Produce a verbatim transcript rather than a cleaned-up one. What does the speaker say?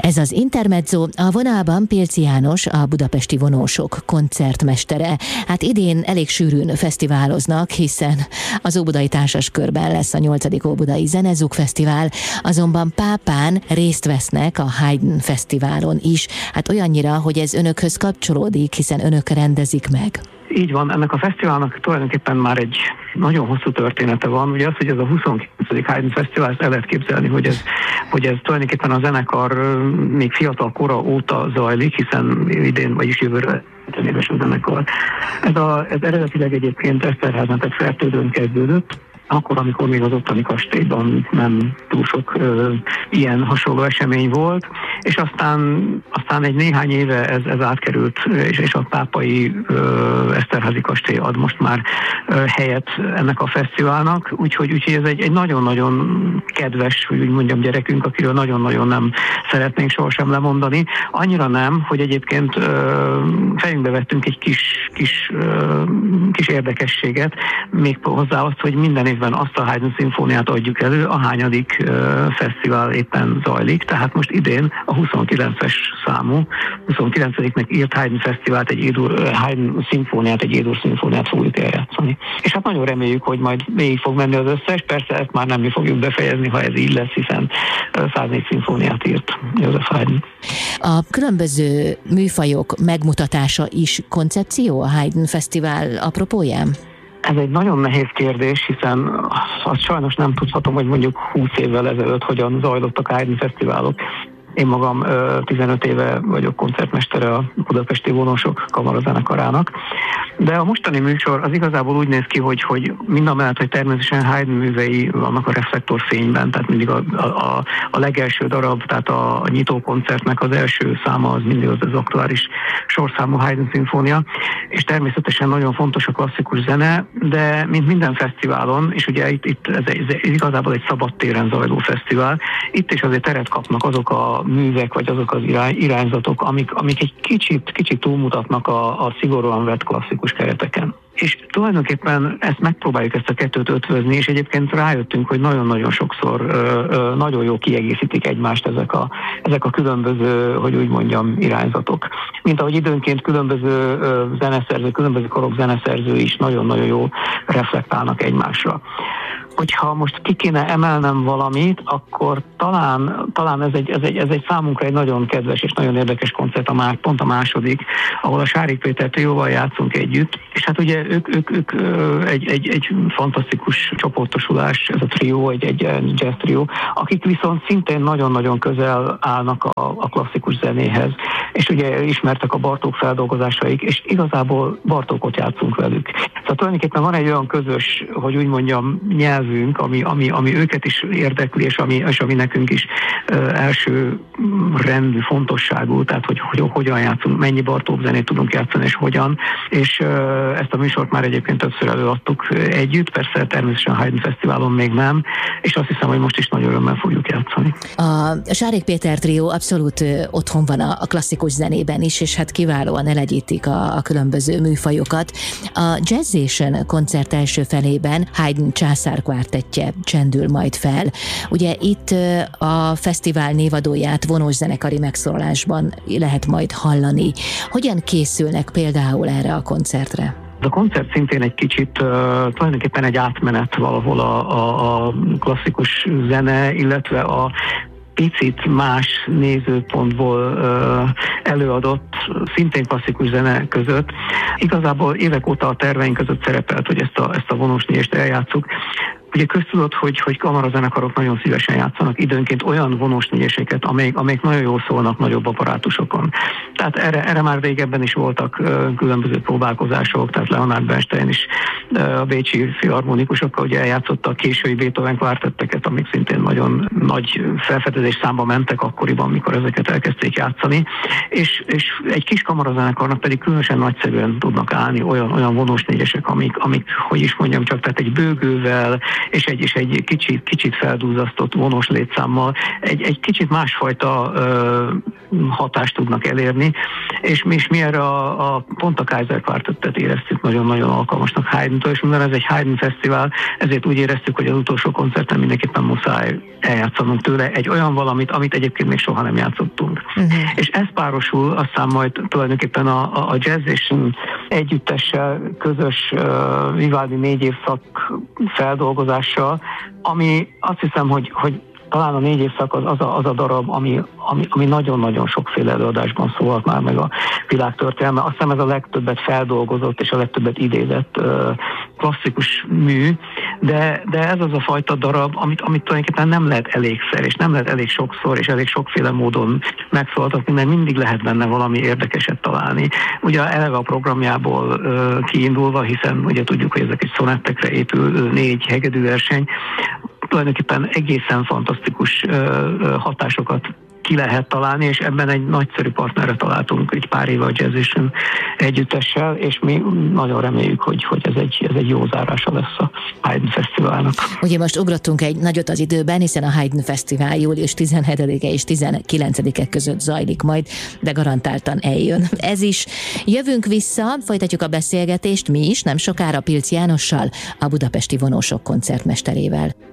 Ez az Intermezzo, a vonalban Pélci János, a Budapesti Vonósok koncertmestere. Hát idén elég sűrűn fesztiváloznak, hiszen az Óbudai Társaskörben lesz a nyolcadik Óbudai Zenezug Fesztivál, azonban Pápán részt vesznek a Haydn Fesztiválon is. Hát olyannyira, hogy ez önökhöz kapcsolódik, hiszen önök rendezik meg. Így van, ennek a fesztiválnak tulajdonképpen már egy nagyon hosszú története van. Ugye az, hogy ez a huszonkilencedik Haydn Fesztivál, ezt el lehet képzelni, hogy ez, hogy ez tulajdonképpen a zenekar még fiatal kora óta zajlik, hiszen idén, vagyis jövőre éves a zenekar. Ez, a, ez eredetileg egyébként Eszterháznál Fertődön kezdődött, akkor, amikor még az ottani kastélyban nem túl sok ö, ilyen hasonló esemény volt, és aztán, aztán egy néhány éve ez, ez átkerült, és, és a pápai ö, Eszterházi kastély ad most már ö, helyet ennek a fesztiválnak, úgyhogy, úgyhogy ez egy, egy nagyon-nagyon kedves, hogy úgy mondjam, gyerekünk, akiről nagyon-nagyon nem szeretnénk sohasem lemondani. Annyira nem, hogy egyébként ö, fejünkbe vettünk egy kis, kis, ö, kis érdekességet, még hozzá azt, hogy minden évben azt a Haydn szimfóniát adjuk elő, a hányadik uh, fesztivál éppen zajlik, tehát most idén a huszonkilences számú, huszonkilencediknek írt Haydn fesztivált, egy édur, Haydn szimfóniát, egy édur szimfóniát fogjuk eljátszani. És hát nagyon reméljük, hogy majd végig fog menni az összes, persze ezt már nem mi fogjuk befejezni, ha ez így lesz, hiszen száznégy szimfóniát írt József Haydn. A különböző műfajok megmutatása is koncepció a Haydn fesztivál apropóján? Ez egy nagyon nehéz kérdés, hiszen azt sajnos nem tudhatom, hogy mondjuk húsz évvel ezelőtt hogyan zajlottak a Haydn fesztiválok. Én magam tizenöt éve vagyok koncertmestere a Budapesti Vonósok kamarazenekarának. De a mostani műsor az igazából úgy néz ki, hogy, hogy mindamellett, hogy természetesen Haydn művei vannak a reflektorfényben, tehát mindig a, a, a legelső darab, tehát a, a nyitó koncertnek az első száma az mindig az, az aktuális sorszámú Haydn szimfónia, és természetesen nagyon fontos a klasszikus zene, de mint minden fesztiválon, és ugye itt, itt ez, ez igazából egy szabad téren zajló fesztivál, itt is azért teret kapnak azok a művek, vagy azok az irány, irányzatok, amik, amik egy kicsit, kicsit túlmutatnak a, a szigorúan vett klasszikus kereteken. És tulajdonképpen ezt megpróbáljuk ezt a kettőt ötvözni, és egyébként rájöttünk, hogy nagyon-nagyon sokszor ö, ö, nagyon jó kiegészítik egymást ezek a, ezek a különböző, hogy úgy mondjam, irányzatok. Mint ahogy időnként különböző ö, zeneszerző, különböző korok zeneszerző is nagyon-nagyon jó reflektálnak egymásra. Hogyha most ki kéne emelnem valamit, akkor talán, talán ez, egy, ez, egy, ez egy számunkra egy nagyon kedves és nagyon érdekes koncert, a már, pont a második, ahol a Sárik Péter trióval játszunk együtt, és hát ugye ők, ők, ők egy, egy, egy fantasztikus csoportosulás, ez a trió, egy, egy jazz trió, akik viszont szintén nagyon-nagyon közel állnak a, a klasszikus zenéhez, és ugye ismertek a Bartók feldolgozásaik, és igazából Bartókot játszunk velük. Szóval tulajdonképpen van egy olyan közös, hogy úgy mondjam, nyelvünk, ami, ami, ami őket is érdekli, és ami, és ami nekünk is uh, első rendű fontosságú, tehát hogy, hogy hogyan játszunk, mennyi Bartók zenét tudunk játszani, és hogyan, és uh, ezt a műsort már egyébként többször előadtuk együtt, persze természetesen a Haydn Fesztiválon még nem, és azt hiszem, hogy most is nagy örömmel fogjuk játszani. A Sárik Péter trió abszolút uh, otthon van a, a klasszikus zenében is, és hát kiválóan elegyítik a, a különböző műfajokat. A Jazzation koncert első felében Haydn császár kvártettje csendül majd fel. Ugye itt a fesztivál névadóját vonós zenekari megszólalásban lehet majd hallani. Hogyan készülnek például erre a koncertre? A koncert szintén egy kicsit uh, tulajdonképpen egy átmenet valahol a, a, a klasszikus zene, illetve a picit más nézőpontból uh, előadott, szintén klasszikus zene között. Igazából évek óta a terveink között szerepelt, hogy ezt a, ezt a vonós négyest eljátszuk. Ugye köztudott, hogy, hogy kamarazenekarok nagyon szívesen játszanak időnként olyan vonós négyeseket, amelyik, amelyik nagyon jól szólnak nagyobb apparátusokon. Tehát erre, erre már régebben is voltak uh, különböző próbálkozások, tehát Leonard Bernstein is uh, a bécsi filharmonikusokkal ugye eljátszotta a késői Beethoven kvártetteket, amik szintén nagyon nagy felfedezés számba mentek akkoriban, mikor ezeket elkezdték játszani. És, és egy kis kamarazenekarnak pedig különösen nagyszerűen tudnak állni olyan, olyan vonós négyesek, amik, amik, hogy is mondjam csak, tehát egy bőgővel, és egy, és egy kicsit, kicsit feldúzzasztott vonós létszámmal egy, egy kicsit másfajta ö, hatást tudnak elérni, és mi is mi erre a, a pont a Kaiser Quartettet éreztük nagyon-nagyon alkalmasnak Haydn-től, és mivel ez egy Haydn fesztivál, ezért úgy éreztük, hogy az utolsó koncerten mindenképpen muszáj eljátszanunk tőle egy olyan valamit, amit egyébként még soha nem játszottunk. Uh-huh. És ez párosul aztán majd tulajdonképpen a, a, a Jazz Nation együttessel, közös uh, Vivaldi négy évszak feldolgozással, ami azt hiszem, hogy, hogy talán a négy évszak az, az, a, az a darab, ami, ami, ami nagyon-nagyon sokféle előadásban szólalt már meg a világtörténelme. Azt hiszem ez a legtöbbet feldolgozott és a legtöbbet idézett uh, klasszikus mű, de, de ez az a fajta darab, amit, amit tulajdonképpen nem lehet elégszer, és nem lehet elég sokszor, és elég sokféle módon megszólaltatni, mert mindig lehet benne valami érdekeset találni. Ugye eleve a programjából uh, kiindulva, hiszen ugye tudjuk, hogy ezek egy szonettekre épül négy hegedűverseny, tulajdonképpen egészen fantasztikus hatásokat ki lehet találni, és ebben egy nagyszerű partnerre találtunk egy pár éve a Jazz Nation együttessel, és mi nagyon reméljük, hogy, hogy ez, egy, ez egy jó zárása lesz a Haydn Fesztiválnak. Ugye most ugrottunk egy nagyot az időben, hiszen a Haydn Fesztivál július tizenhetedike és tizenkilencedike között zajlik majd, de garantáltan eljön. Ez is. Jövünk vissza, folytatjuk a beszélgetést mi is, nem sokára Pilc Jánossal, a Budapesti Vonósok koncertmesterével.